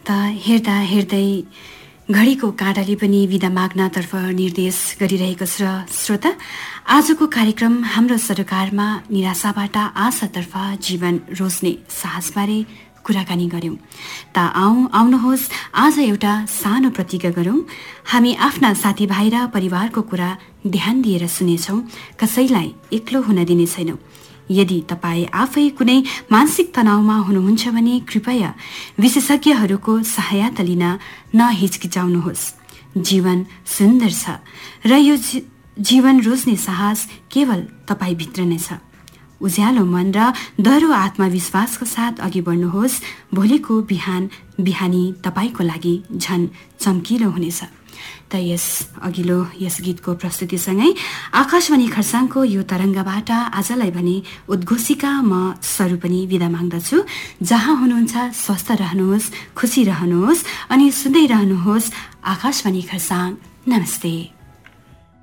त हेर्दा हेर्दै घडीको काँटाले पनि विदा माग्नतर्फ निर्देश गरिरहेको छ। श्रोता, आजको कार्यक्रम हाम्रो सरकारमा निराशाबाट आशातर्फ जीवन रोज्ने साहसबारे कुराकानी गर्यौं। त आउनुहोस् आज एउटा सानो प्रतिज्ञा गरौं। हामी आफ्ना साथीभाइ र परिवारको कुरा ध्यान दिएर सुनेछौं, कसैलाई एक्लो हुन दिने छैनौं। यदि तपाईँ आफै कुनै मानसिक तनावमा हुनुहुन्छ भने कृपया विशेषज्ञहरूको सहायता लिन नहिचकिचाउनुहोस्। जीवन सुन्दर छ र यो जीवन रोज्ने साहस केवल तपाईभित्र नै छ। उज्यालो मन र दह्रो आत्मविश्वासको साथ अघि बढ्नुहोस्। भोलिको बिहानी तपाईको लागि झन चम्किलो हुनेछ। त यस गीतको प्रस्तुतिसँगै आकाशवाणी खरसाङको यो तरङ्गबाट आजलाई भने उद्घोषिका म स्वरू पनि विदा माग्दछु। जहाँ हुनुहुन्छ स्वस्थ रहनुहोस्, खुसी रहनुहोस् अनि सुन्दै रहनुहोस् आकाशवाणी खरसाङ। नमस्ते।